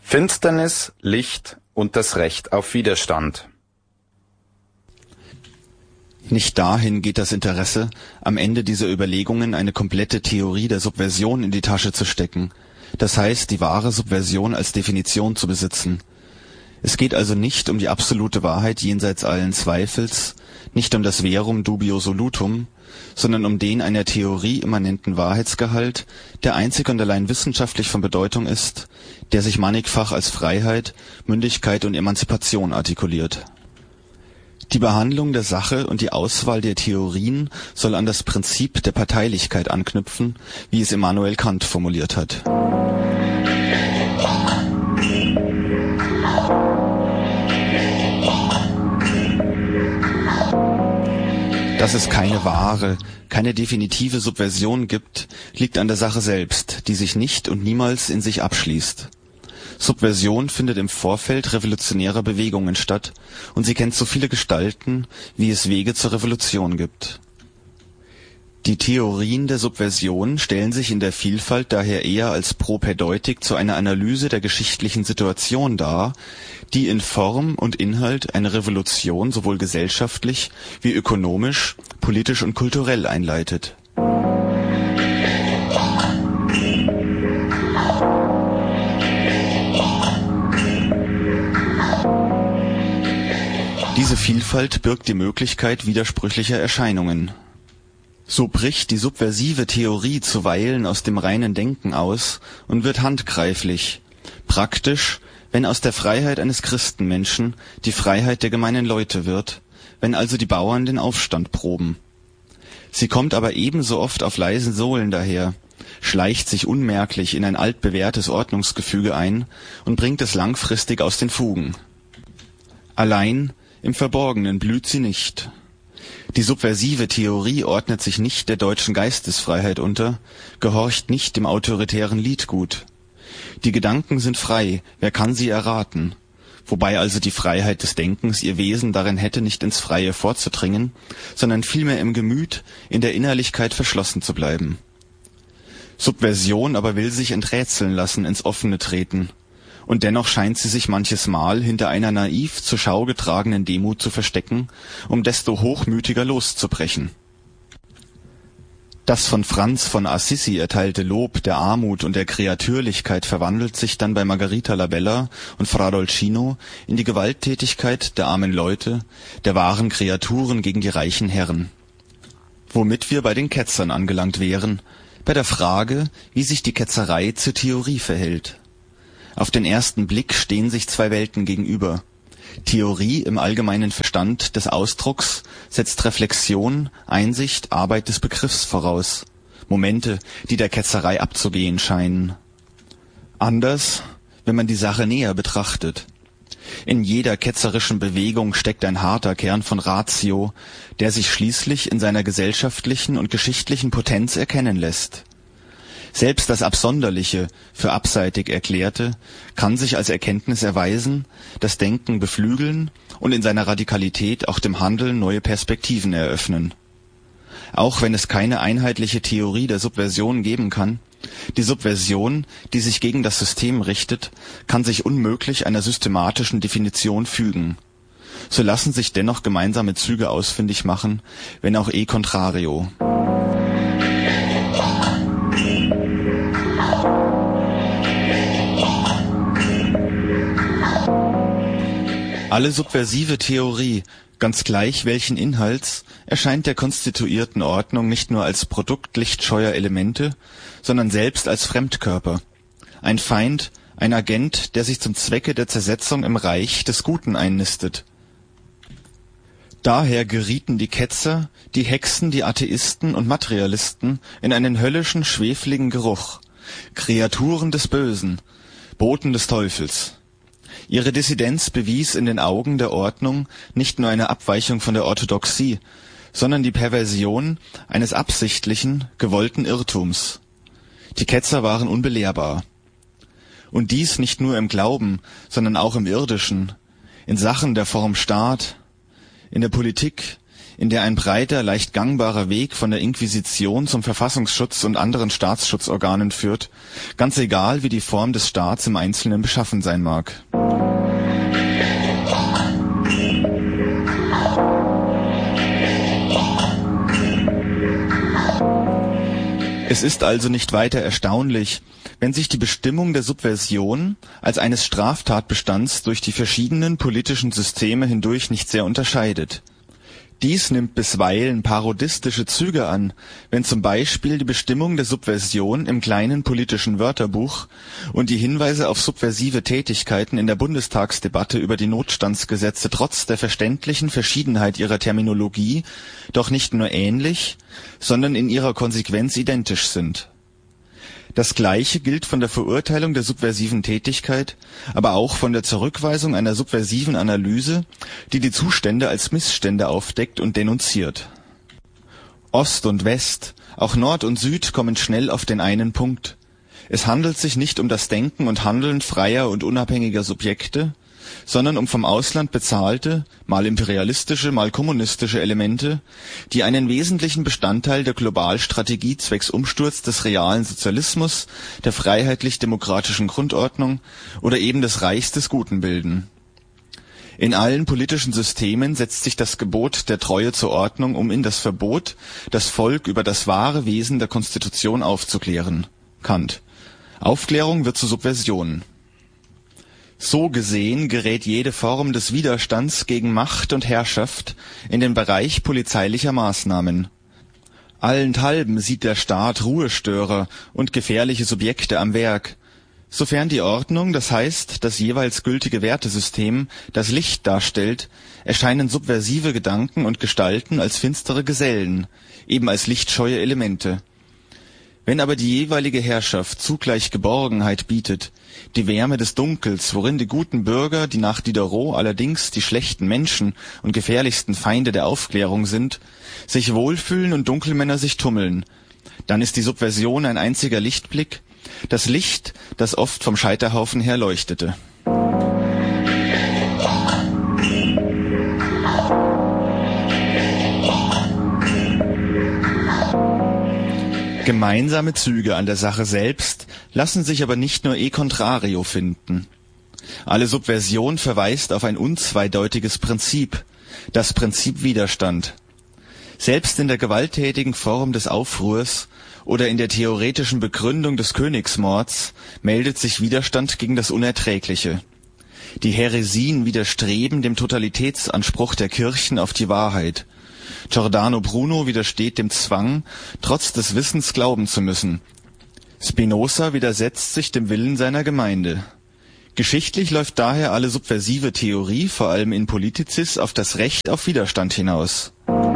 Finsternis, Licht und das Recht auf Widerstand. Nicht dahin geht das Interesse, am Ende dieser Überlegungen eine komplette Theorie der Subversion in die Tasche zu stecken, das heißt, die wahre Subversion als Definition zu besitzen. Es geht also nicht um die absolute Wahrheit jenseits allen Zweifels, nicht um das Verum dubio solutum, sondern um den einer Theorie immanenten Wahrheitsgehalt, der einzig und allein wissenschaftlich von Bedeutung ist, der sich mannigfach als Freiheit, Mündigkeit und Emanzipation artikuliert. Die Behandlung der Sache und die Auswahl der Theorien soll an das Prinzip der Parteilichkeit anknüpfen, wie es Immanuel Kant formuliert hat. Dass es keine wahre, keine definitive Subversion gibt, liegt an der Sache selbst, die sich nicht und niemals in sich abschließt. Subversion findet im Vorfeld revolutionärer Bewegungen statt, und sie kennt so viele Gestalten, wie es Wege zur Revolution gibt. Die Theorien der Subversion stellen sich in der Vielfalt daher eher als Propädeutik zu einer Analyse der geschichtlichen Situation dar, die in Form und Inhalt eine Revolution sowohl gesellschaftlich wie ökonomisch, politisch und kulturell einleitet. Diese Vielfalt birgt die Möglichkeit widersprüchlicher Erscheinungen. So bricht die subversive Theorie zuweilen aus dem reinen Denken aus und wird handgreiflich, praktisch, wenn aus der Freiheit eines Christenmenschen die Freiheit der gemeinen Leute wird, wenn also die Bauern den Aufstand proben. Sie kommt aber ebenso oft auf leisen Sohlen daher, schleicht sich unmerklich in ein altbewährtes Ordnungsgefüge ein und bringt es langfristig aus den Fugen. Allein im Verborgenen blüht sie nicht. Die subversive Theorie ordnet sich nicht der deutschen Geistesfreiheit unter, gehorcht nicht dem autoritären Liedgut. Die Gedanken sind frei, wer kann sie erraten? Wobei also die Freiheit des Denkens ihr Wesen darin hätte, nicht ins Freie vorzudringen, sondern vielmehr im Gemüt, in der Innerlichkeit verschlossen zu bleiben. Subversion aber will sich enträtseln lassen, ins Offene treten. Und dennoch scheint sie sich manches Mal hinter einer naiv zur Schau getragenen Demut zu verstecken, um desto hochmütiger loszubrechen. Das von Franz von Assisi erteilte Lob der Armut und der Kreatürlichkeit verwandelt sich dann bei Margherita Labella und Fra Dolcino in die Gewalttätigkeit der armen Leute, der wahren Kreaturen gegen die reichen Herren. Womit wir bei den Ketzern angelangt wären, bei der Frage, wie sich die Ketzerei zur Theorie verhält. Auf den ersten Blick stehen sich zwei Welten gegenüber. Theorie im allgemeinen Verstand des Ausdrucks setzt Reflexion, Einsicht, Arbeit des Begriffs voraus. Momente, die der Ketzerei abzugehen scheinen. Anders, wenn man die Sache näher betrachtet. In jeder ketzerischen Bewegung steckt ein harter Kern von Ratio, der sich schließlich in seiner gesellschaftlichen und geschichtlichen Potenz erkennen lässt. Selbst das Absonderliche, für abseitig Erklärte, kann sich als Erkenntnis erweisen, das Denken beflügeln und in seiner Radikalität auch dem Handeln neue Perspektiven eröffnen. Auch wenn es keine einheitliche Theorie der Subversion geben kann, die Subversion, die sich gegen das System richtet, kann sich unmöglich einer systematischen Definition fügen. So lassen sich dennoch gemeinsame Züge ausfindig machen, wenn auch e contrario. Alle subversive Theorie, ganz gleich welchen Inhalts, erscheint der konstituierten Ordnung nicht nur als Produkt lichtscheuer Elemente, sondern selbst als Fremdkörper. Ein Feind, ein Agent, der sich zum Zwecke der Zersetzung im Reich des Guten einnistet. Daher gerieten die Ketzer, die Hexen, die Atheisten und Materialisten in einen höllischen, schwefligen Geruch. Kreaturen des Bösen, Boten des Teufels. Ihre Dissidenz bewies in den Augen der Ordnung nicht nur eine Abweichung von der Orthodoxie, sondern die Perversion eines absichtlichen, gewollten Irrtums. Die Ketzer waren unbelehrbar. Und dies nicht nur im Glauben, sondern auch im Irdischen, in Sachen der Form Staat, in der Politik, in der ein breiter, leicht gangbarer Weg von der Inquisition zum Verfassungsschutz und anderen Staatsschutzorganen führt, ganz egal, wie die Form des Staats im Einzelnen beschaffen sein mag. Es ist also nicht weiter erstaunlich, wenn sich die Bestimmung der Subversion als eines Straftatbestands durch die verschiedenen politischen Systeme hindurch nicht sehr unterscheidet. Dies nimmt bisweilen parodistische Züge an, wenn zum Beispiel die Bestimmung der Subversion im kleinen politischen Wörterbuch und die Hinweise auf subversive Tätigkeiten in der Bundestagsdebatte über die Notstandsgesetze trotz der verständlichen Verschiedenheit ihrer Terminologie doch nicht nur ähnlich, sondern in ihrer Konsequenz identisch sind. Das Gleiche gilt von der Verurteilung der subversiven Tätigkeit, aber auch von der Zurückweisung einer subversiven Analyse, die die Zustände als Missstände aufdeckt und denunziert. Ost und West, auch Nord und Süd kommen schnell auf den einen Punkt. Es handelt sich nicht um das Denken und Handeln freier und unabhängiger Subjekte, sondern um vom Ausland bezahlte, mal imperialistische, mal kommunistische Elemente, die einen wesentlichen Bestandteil der Globalstrategie zwecks Umsturz des realen Sozialismus, der freiheitlich-demokratischen Grundordnung oder eben des Reichs des Guten bilden. In allen politischen Systemen setzt sich das Gebot der Treue zur Ordnung in das Verbot, das Volk über das wahre Wesen der Konstitution aufzuklären. Kant. Aufklärung wird zur Subversion. So gesehen gerät jede Form des Widerstands gegen Macht und Herrschaft in den Bereich polizeilicher Maßnahmen. Allenthalben sieht der Staat Ruhestörer und gefährliche Subjekte am Werk. Sofern die Ordnung, das heißt das jeweils gültige Wertesystem, das Licht darstellt, erscheinen subversive Gedanken und Gestalten als finstere Gesellen, eben als lichtscheue Elemente. Wenn aber die jeweilige Herrschaft zugleich Geborgenheit bietet, die Wärme des Dunkels, worin die guten Bürger, die nach Diderot allerdings die schlechten Menschen und gefährlichsten Feinde der Aufklärung sind, sich wohlfühlen und Dunkelmänner sich tummeln, dann ist die Subversion ein einziger Lichtblick, das Licht, das oft vom Scheiterhaufen her leuchtete. Gemeinsame Züge an der Sache selbst lassen sich aber nicht nur e contrario finden. Alle Subversion verweist auf ein unzweideutiges Prinzip, das Prinzip Widerstand. Selbst in der gewalttätigen Form des Aufruhrs oder in der theoretischen Begründung des Königsmords meldet sich Widerstand gegen das Unerträgliche. Die Häresien widerstreben dem Totalitätsanspruch der Kirchen auf die Wahrheit. Giordano Bruno widersteht dem Zwang, trotz des Wissens glauben zu müssen. Spinoza widersetzt sich dem Willen seiner Gemeinde. Geschichtlich läuft daher alle subversive Theorie, vor allem in Politicis, auf das Recht auf Widerstand hinaus.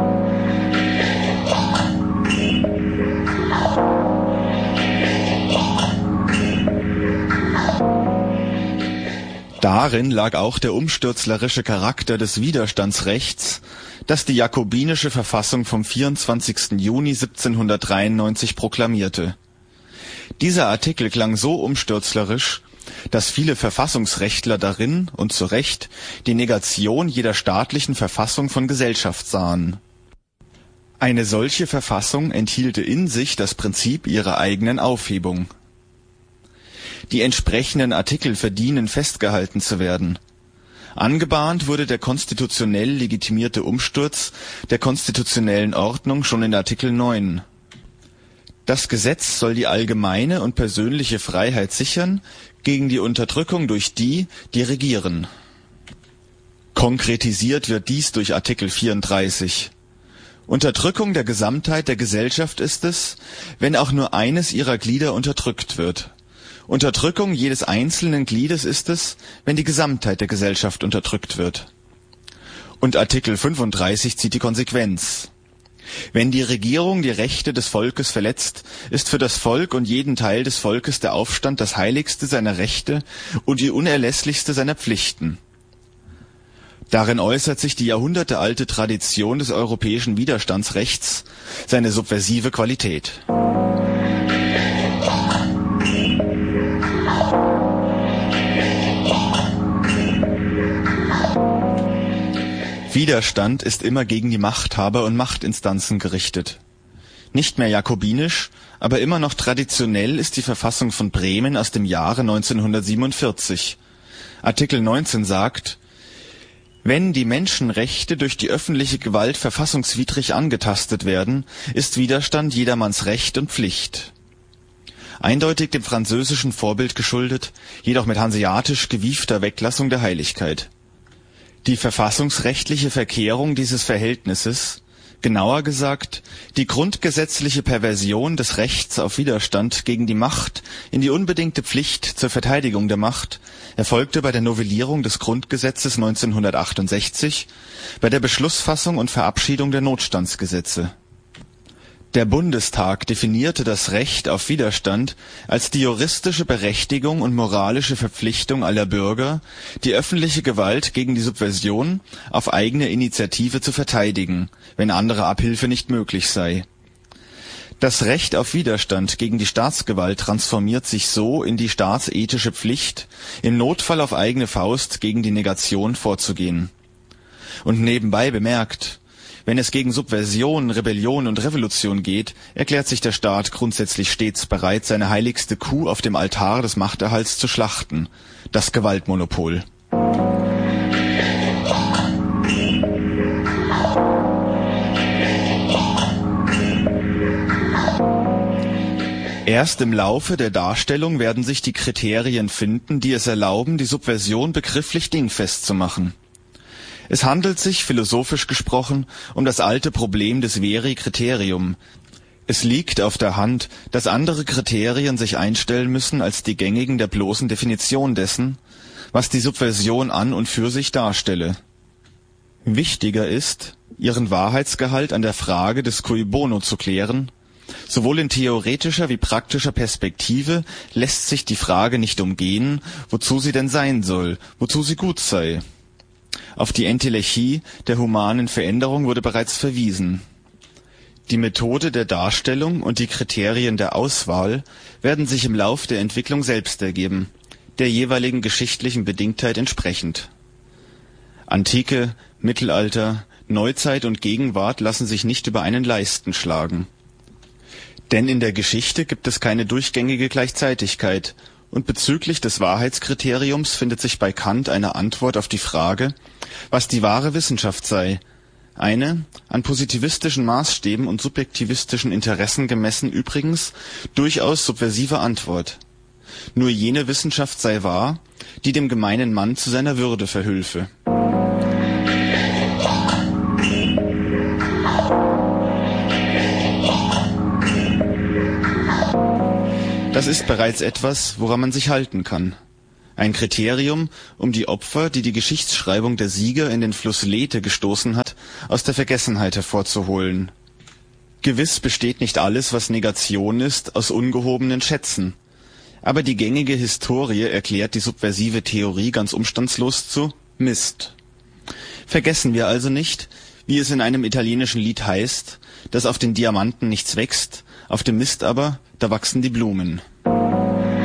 Darin lag auch der umstürzlerische Charakter des Widerstandsrechts, das die jakobinische Verfassung vom 24. Juni 1793 proklamierte. Dieser Artikel klang so umstürzlerisch, dass viele Verfassungsrechtler darin, und zu Recht, die Negation jeder staatlichen Verfassung von Gesellschaft sahen. Eine solche Verfassung enthielte in sich das Prinzip ihrer eigenen Aufhebung. Die entsprechenden Artikel verdienen festgehalten zu werden. Angebahnt wurde der konstitutionell legitimierte Umsturz der konstitutionellen Ordnung schon in Artikel 9. Das Gesetz soll die allgemeine und persönliche Freiheit sichern gegen die Unterdrückung durch die, die regieren. Konkretisiert wird dies durch Artikel 34. Unterdrückung der Gesamtheit der Gesellschaft ist es, wenn auch nur eines ihrer Glieder unterdrückt wird. Unterdrückung jedes einzelnen Gliedes ist es, wenn die Gesamtheit der Gesellschaft unterdrückt wird. Und Artikel 35 zieht die Konsequenz. Wenn die Regierung die Rechte des Volkes verletzt, ist für das Volk und jeden Teil des Volkes der Aufstand das heiligste seiner Rechte und die unerlässlichste seiner Pflichten. Darin äußert sich die jahrhundertealte Tradition des europäischen Widerstandsrechts, seine subversive Qualität. Widerstand ist immer gegen die Machthaber und Machtinstanzen gerichtet. Nicht mehr jakobinisch, aber immer noch traditionell ist die Verfassung von Bremen aus dem Jahre 1947. Artikel 19 sagt: Wenn die Menschenrechte durch die öffentliche Gewalt verfassungswidrig angetastet werden, ist Widerstand jedermanns Recht und Pflicht. Eindeutig dem französischen Vorbild geschuldet, jedoch mit hanseatisch gewiefter Weglassung der Heiligkeit. Die verfassungsrechtliche Verkehrung dieses Verhältnisses, genauer gesagt, die grundgesetzliche Perversion des Rechts auf Widerstand gegen die Macht in die unbedingte Pflicht zur Verteidigung der Macht, erfolgte bei der Novellierung des Grundgesetzes 1968, bei der Beschlussfassung und Verabschiedung der Notstandsgesetze. Der Bundestag definierte das Recht auf Widerstand als die juristische Berechtigung und moralische Verpflichtung aller Bürger, die öffentliche Gewalt gegen die Subversion auf eigene Initiative zu verteidigen, wenn andere Abhilfe nicht möglich sei. Das Recht auf Widerstand gegen die Staatsgewalt transformiert sich so in die staatsethische Pflicht, im Notfall auf eigene Faust gegen die Negation vorzugehen. Und nebenbei bemerkt: Wenn es gegen Subversion, Rebellion und Revolution geht, erklärt sich der Staat grundsätzlich stets bereit, seine heiligste Kuh auf dem Altar des Machterhalts zu schlachten: das Gewaltmonopol. Erst im Laufe der Darstellung werden sich die Kriterien finden, die es erlauben, die Subversion begrifflich dingfest zu machen. Es handelt sich, philosophisch gesprochen, um das alte Problem des veri criterium. Es liegt auf der Hand, dass andere Kriterien sich einstellen müssen als die gängigen der bloßen Definition dessen, was die Subversion an und für sich darstelle. Wichtiger ist, ihren Wahrheitsgehalt an der Frage des cui bono zu klären. Sowohl in theoretischer wie praktischer Perspektive lässt sich die Frage nicht umgehen, wozu sie denn sein soll, wozu sie gut sei. Auf die Entelechie der humanen Veränderung wurde bereits verwiesen. Die Methode der Darstellung und die Kriterien der Auswahl werden sich im Lauf der Entwicklung selbst ergeben, der jeweiligen geschichtlichen Bedingtheit entsprechend. Antike, Mittelalter, Neuzeit und Gegenwart lassen sich nicht über einen Leisten schlagen. Denn in der Geschichte gibt es keine durchgängige Gleichzeitigkeit, und bezüglich des Wahrheitskriteriums findet sich bei Kant eine Antwort auf die Frage, was die wahre Wissenschaft sei, eine, an positivistischen Maßstäben und subjektivistischen Interessen gemessen übrigens, durchaus subversive Antwort. Nur jene Wissenschaft sei wahr, die dem gemeinen Mann zu seiner Würde verhülfe. Das ist bereits etwas, woran man sich halten kann. Ein Kriterium, um die Opfer, die die Geschichtsschreibung der Sieger in den Fluss Lethe gestoßen hat, aus der Vergessenheit hervorzuholen. Gewiss besteht nicht alles, was Negation ist, aus ungehobenen Schätzen. Aber die gängige Historie erklärt die subversive Theorie ganz umstandslos zu Mist. Vergessen wir also nicht, wie es in einem italienischen Lied heißt, dass auf den Diamanten nichts wächst, auf dem Mist aber, da wachsen die Blumen.